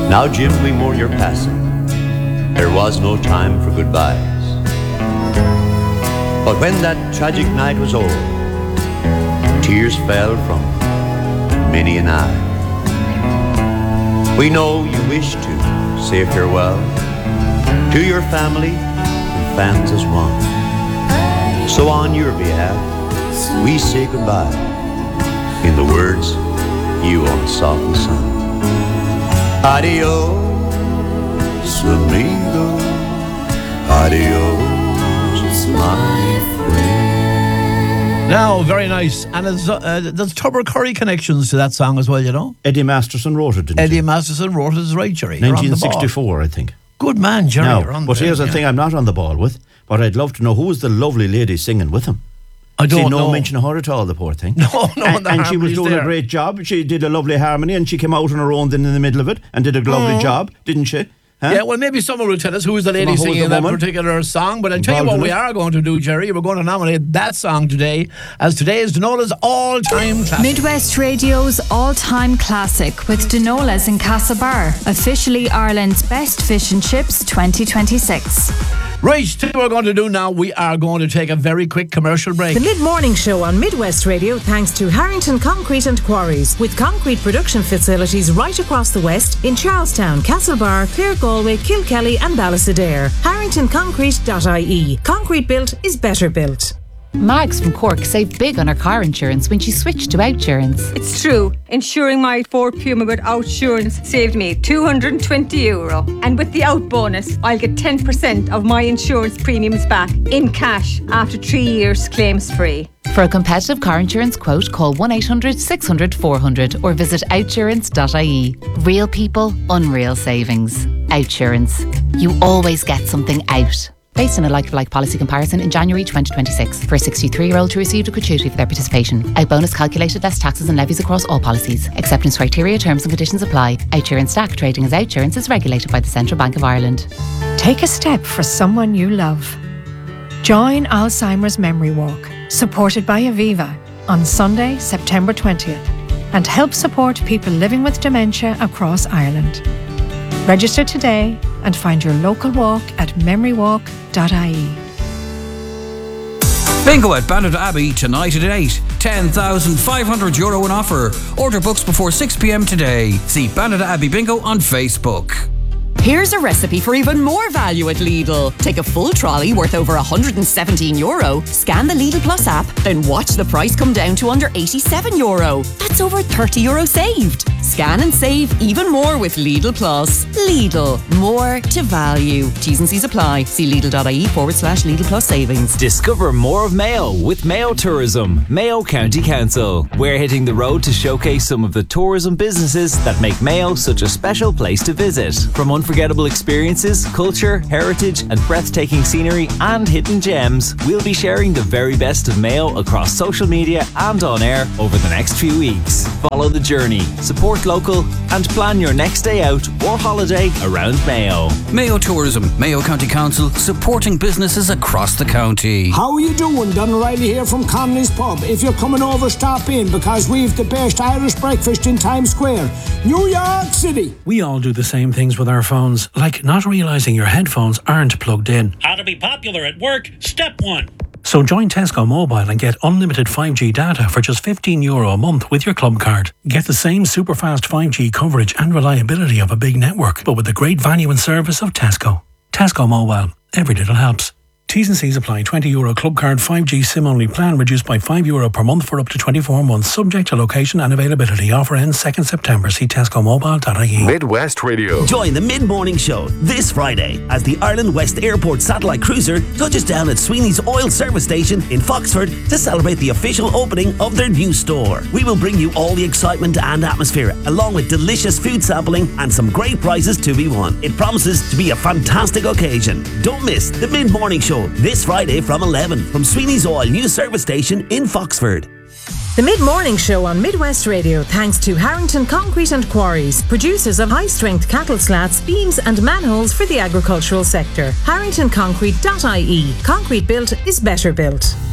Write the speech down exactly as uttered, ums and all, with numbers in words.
Now, Jim, we mourn your passing. There was no time for goodbyes. But when that tragic night was over, tears fell from many an eye. We know you wish to say farewell to your family and fans as one. So on your behalf, we say goodbye in the words you once softly sung. Adios, amigo. Adios, my friend. Now, very nice. And there's, uh, there's Tubber Curry connections to that song as well, you know? Eddie Masterson wrote it, didn't Eddie he? Masterson wrote it, is right, Jerry. nineteen sixty-four, I think. Good man, Jerry. Now, You're on but the, here's the yeah. thing I'm not on the ball with, but I'd love to know who was the lovely lady singing with him. I don't See, know. no mention of her at all, the poor thing. No, no, and, the and she was harmony's doing there. a great job. She did a lovely harmony, and she came out on her own then in the middle of it and did a lovely Mm. job, didn't she? Huh? Yeah, well, maybe someone will tell us who is the lady Who was singing the that woman particular song. But I'll tell you involved what in we it? are going to do, Jerry. We're going to nominate that song today as today's Denola's all-time classic. Midwest Radio's all-time classic with Denola's in Castlebar, officially Ireland's best fish and chips twenty twenty-six. Right, what we're going to do now, we are going to take a very quick commercial break. The mid-morning show on Midwest Radio thanks to Harrington Concrete and Quarries, with concrete production facilities right across the west in Charlestown, Castlebar, Clare, Galway, Kilkelly and Ballysadare. harrington concrete dot I E. Concrete built is better built. Mags from Cork saved big on her car insurance when she switched to Outsurance. It's true. Insuring my Ford Puma with Outsurance saved me two hundred twenty euro. And with the Out bonus, I'll get ten percent of my insurance premiums back in cash after three years claims free. For a competitive car insurance quote, call one eight hundred six hundred four hundred or visit outsurance dot I E. Real people, unreal savings. Outsurance. You always get something out. Based on a like-for-like policy comparison in January twenty twenty-six. For a sixty-three-year-old who received a gratuity for their participation. Out bonus calculated less taxes and levies across all policies. Acceptance criteria, terms and conditions apply. Outsurance Stack trading as Outsurance is regulated by the Central Bank of Ireland. Take a step for someone you love. Join Alzheimer's Memory Walk, supported by Aviva, on Sunday, September twentieth, and help support people living with dementia across Ireland. Register today and find your local walk at memory walk dot I E. Bingo at Bandit Abbey tonight at eight. ten thousand five hundred euro in offer. Order books before six p.m. today. See Bandit Abbey Bingo on Facebook. Here's a recipe for even more value at Lidl. Take a full trolley worth over one hundred seventeen euro, scan the Lidl Plus app, then watch the price come down to under eighty-seven euro. That's over thirty euro saved. Scan and save even more with Lidl Plus. Lidl, more to value. T's and C's apply. See Lidl.ie forward slash Lidl Plus savings. Discover more of Mayo with Mayo Tourism, Mayo County Council. We're hitting the road to showcase some of the tourism businesses that make Mayo such a special place to visit. From unforgettable experiences, culture, heritage and breathtaking scenery and hidden gems, we'll be sharing the very best of Mayo across social media and on air over the next few weeks. Follow the journey, support local and plan your next day out or holiday around Mayo. Mayo Tourism, Mayo County Council, supporting businesses across the county. How are you doing? Don O'Reilly here from Connolly's Pub. If you're coming over, stop in because we've the best Irish breakfast in Times Square, New York City. We all do the same things with our phones, like not realising your headphones aren't plugged in. How to be popular at work, step one. So join Tesco Mobile and get unlimited five G data for just fifteen euro a month with your club card. Get the same super fast five G coverage and reliability of a big network, but with the great value and service of Tesco. Tesco Mobile. Every little helps. T's and C's apply. twenty euro club card five G SIM only plan reduced by five euro per month for up to twenty-four months, subject to location and availability. Offer ends second September. See tesco mobile dot I E. Midwest Radio. Join the mid-morning show this Friday as the Ireland West Airport satellite cruiser touches down at Sweeney's Oil Service Station in Foxford to celebrate the official opening of their new store. We will bring you all the excitement and atmosphere, along with delicious food sampling and some great prizes to be won. It promises to be a fantastic occasion. Don't miss the mid-morning show this Friday from eleven from Sweeney's Oil New Service Station in Foxford. The mid-morning show on Midwest Radio thanks to Harrington Concrete and Quarries, producers of high-strength cattle slats, beams and manholes for the agricultural sector. harrington concrete dot I E. Concrete built is better built.